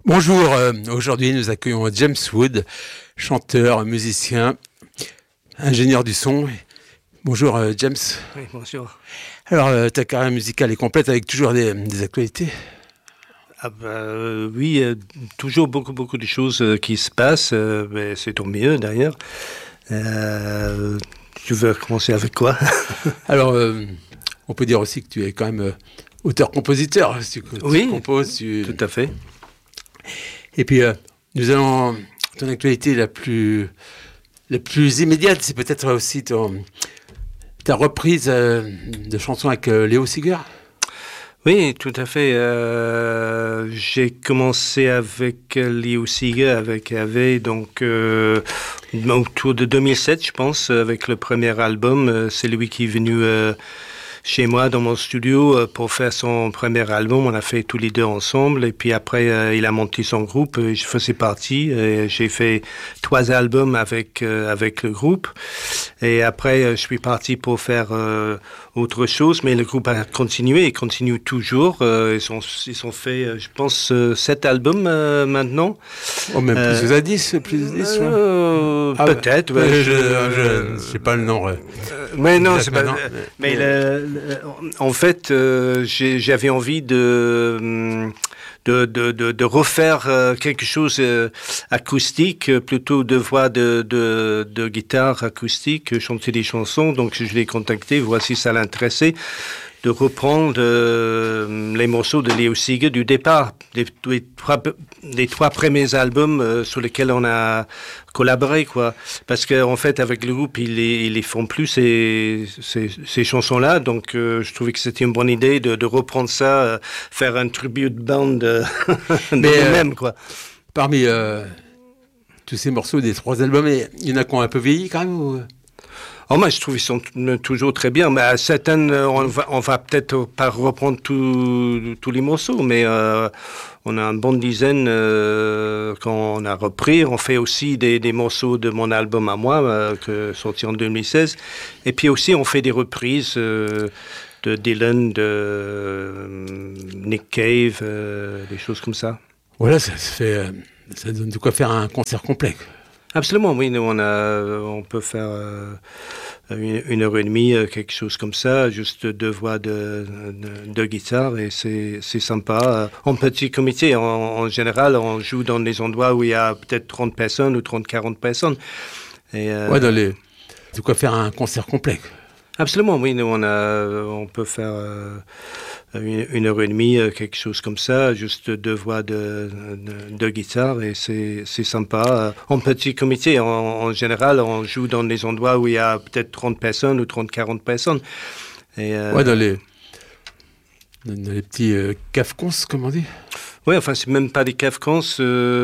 Bonjour, aujourd'hui nous accueillons James Wood, chanteur, musicien, ingénieur du son. Bonjour James. Oui, bonjour. Alors ta carrière musicale est complète avec toujours des actualités. Oui, toujours beaucoup de choses qui se passent, mais c'est tant mieux d'ailleurs. Tu veux commencer avec quoi? Alors on peut dire aussi que tu es quand même auteur-compositeur. Oui, tu composes, tout à fait. Et puis nous allons, ton actualité la plus immédiate, c'est peut-être aussi ta reprise de chansons avec Léo Sigur. Oui, tout à fait. J'ai commencé avec Léo Sigur, avec Ave, donc autour de 2007, je pense, avec le premier album. C'est lui qui est venu chez moi dans mon studio pour faire son premier album. On a fait tous les deux ensemble. Et puis après, il a monté son groupe. Je faisais partie. J'ai fait 3 albums avec le groupe. Et après, je suis parti pour faire autre chose. Mais le groupe a continué et continue toujours. Ils ont fait, je pense, 7 albums maintenant. Oh, même plus de 10, plus de 10. Peut-être. Ouais, je ne sais pas le nom. Mais non, c'est pas. Mais en fait, j'avais envie de refaire quelque chose acoustique, plutôt de voix de guitare acoustique, chanter des chansons. Donc je l'ai contacté, voir si ça l'intéressait, de reprendre les morceaux de Léo Sigur du départ, des 3 premiers albums sur lesquels on a collaboré, quoi. Parce qu'en fait, avec le groupe, ils les font plus, ces chansons-là. Donc, je trouvais que c'était une bonne idée de reprendre ça, faire un tribute band de nous-mêmes, quoi. Parmi tous ces morceaux des 3 albums, il y en a qui ont un peu vieilli quand même ou... Oh, moi, je trouve qu'ils sont toujours très bien. Mais à certaines, on va peut-être pas reprendre tous les morceaux, mais on a une bonne dizaine qu'on a repris. On fait aussi des morceaux de mon album à moi, sorti en 2016. Et puis aussi, on fait des reprises de Dylan, de Nick Cave, des choses comme ça. Voilà, ça donne de quoi faire un concert complet. Absolument, oui. Nous, on peut faire 1h30, quelque chose comme ça, juste 2 voix de guitare, et c'est sympa. En petit comité, en général, on joue dans des endroits où il y a peut-être 30 personnes ou 30-40 personnes. Et, ouais, de quoi faire un concert complet. Absolument, oui. Nous, on peut faire 1h30, quelque chose comme ça, juste 2 voix de guitare, et c'est sympa. En petit comité, en général, on joue dans des endroits où il y a peut-être 30 personnes ou 30-40 personnes. Et, ouais, dans les petits cafcons, comme on dit. Oui, enfin, c'est même pas des cafcons.